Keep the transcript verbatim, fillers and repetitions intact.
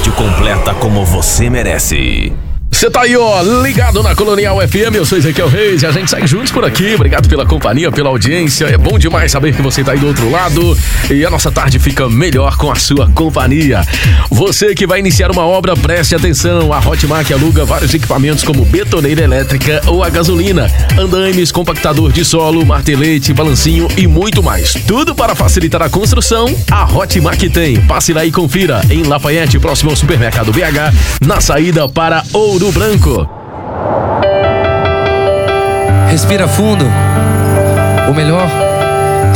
rádio completa como você merece. Você tá aí, ó, ligado na Colonial F M, eu sou Ezequiel Reis e a gente segue juntos por aqui. Obrigado pela companhia, pela audiência. É bom demais saber que você tá aí do outro lado e a nossa tarde fica melhor com a sua companhia. Você que vai iniciar uma obra, preste atenção. A Hotmark aluga vários equipamentos como betoneira elétrica ou a gasolina, andaimes, compactador de solo, martelete, balancinho e muito mais. Tudo para facilitar a construção, a Hotmark tem. Passe lá e confira em Lafayette, próximo ao Supermercado B H, na saída para Ouro Branco. Respira fundo. O melhor